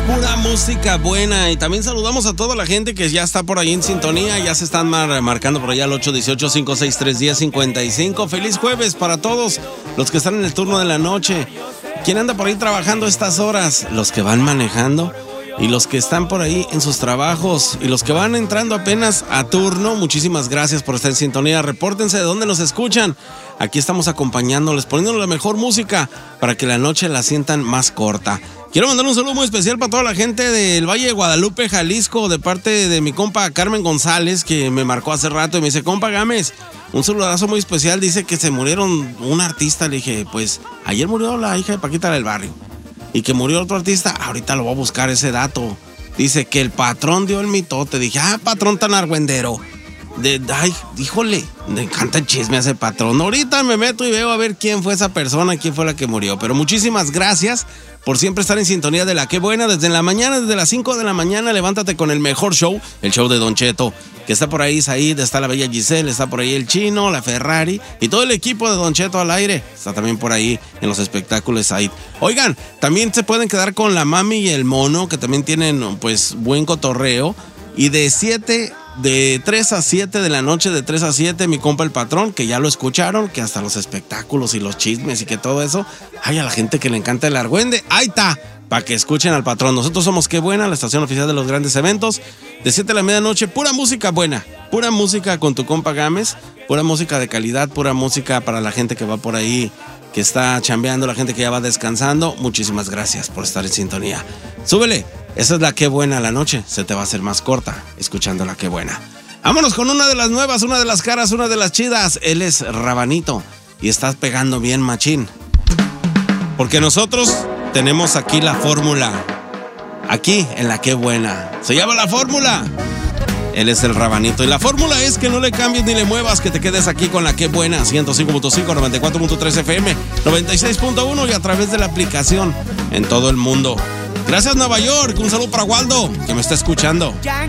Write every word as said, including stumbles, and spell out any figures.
Pura música buena. Y también saludamos a toda la gente que ya está por ahí en sintonía. Ya se están mar- marcando por allá al ocho uno ocho, cinco seis tres, uno cero cinco cinco. Feliz jueves para todos los que están en el turno de la noche. ¿Quién anda por ahí trabajando estas horas? Los que van manejando y los que están por ahí en sus trabajos y los que van entrando apenas a turno. Muchísimas gracias por estar en sintonía. Repórtense de dónde nos escuchan. Aquí estamos acompañándoles, poniéndoles la mejor música para que la noche la sientan más corta. Quiero mandar un saludo muy especial para toda la gente del Valle de Guadalupe, Jalisco, de parte de mi compa Carmen González, que me marcó hace rato y me dice: compa Gámez, un saludazo muy especial. Dice que se murieron un artista. Le dije: pues ayer murió la hija de Paquita del Barrio y que murió otro artista. Ahorita lo voy a buscar ese dato. Dice que el patrón dio el mitote. Dije: ah, patrón tan argüendero. De, ay, híjole, me encanta el chisme a ese patrón. Ahorita me meto y veo a ver quién fue esa persona, quién fue la que murió. Pero muchísimas gracias por siempre estar en sintonía de La Qué Buena. Desde la mañana, desde las cinco de la mañana, levántate con el mejor show, el show de Don Cheto, que está por ahí Said, está la bella Giselle, está por ahí el Chino, la Ferrari y todo el equipo de Don Cheto al aire. Está también por ahí en los espectáculos Said. Oigan, también se pueden quedar con la Mami y el Mono, que también tienen pues buen cotorreo. Y de siete... De tres a siete de la noche, de tres a siete, mi compa el patrón, que ya lo escucharon, que hasta los espectáculos y los chismes y que todo eso, ay, a la gente que le encanta el argüende, ahí está, para que escuchen al patrón. Nosotros somos Qué Buena, la estación oficial de los grandes eventos, de siete a la medianoche, pura música buena, pura música con tu compa Gámez, pura música de calidad, pura música para la gente que va por ahí, que está chambeando, la gente que ya va descansando. Muchísimas gracias por estar en sintonía. Súbele. Esa es La Qué Buena. La noche se te va a hacer más corta escuchando La Qué Buena. Vámonos con una de las nuevas, una de las caras, una de las chidas. Él es Rabanito y estás pegando bien machín. Porque nosotros tenemos aquí la fórmula. Aquí en La Qué Buena. Se llama La Fórmula. Él es el Rabanito. Y la fórmula es que no le cambies ni le muevas, que te quedes aquí con La Qué Buena. ciento cinco punto cinco, noventa y cuatro punto tres F M, noventa y seis punto uno y a través de la aplicación en todo el mundo. Gracias, Nueva York. Un saludo para Waldo, que me está escuchando. Ya